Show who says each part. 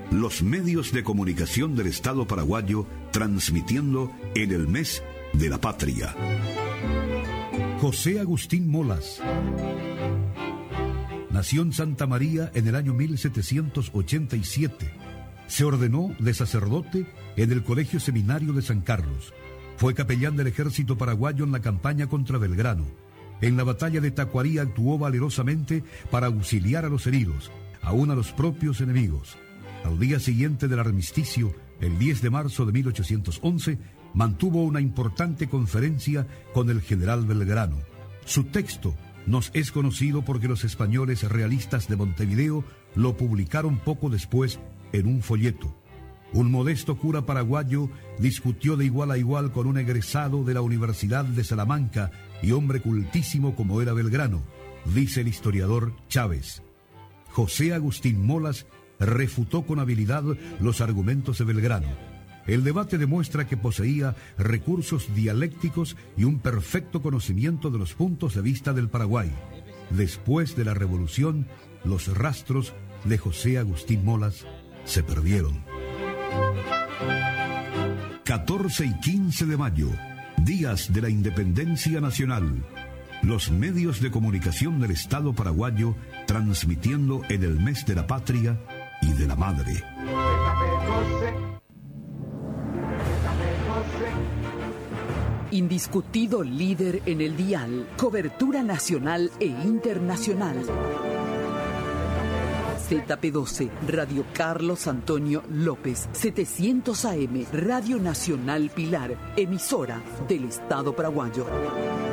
Speaker 1: los medios de comunicación del Estado paraguayo transmitiendo en el mes de la patria. José Agustín Molas nació en Santa María en el año 1787. Se ordenó de sacerdote en el Colegio Seminario de San Carlos. Fue capellán del ejército paraguayo en la campaña contra Belgrano. En la batalla de Tacuarí actuó valerosamente para auxiliar a los heridos, aún a los propios enemigos. Al día siguiente del armisticio, el 10 de marzo de 1811, mantuvo una importante conferencia con el general Belgrano. Su texto nos es conocido porque los españoles realistas de Montevideo lo publicaron poco después en un folleto. Un modesto cura paraguayo discutió de igual a igual con un egresado de la Universidad de Salamanca y hombre cultísimo como era Belgrano, dice el historiador Chávez. José Agustín Molas refutó con habilidad los argumentos de Belgrano. El debate demuestra que poseía recursos dialécticos y un perfecto conocimiento de los puntos de vista del Paraguay. Después de la Revolución, los rastros de José Agustín Molas se perdieron. 14 y 15 de mayo, días de la Independencia Nacional. Los medios de comunicación del Estado paraguayo transmitiendo en el mes de la patria y de la madre.
Speaker 2: Indiscutido líder en el dial, cobertura nacional e internacional. ZP12, Radio Carlos Antonio López, 700 AM, Radio Nacional Pilar, emisora del Estado paraguayo.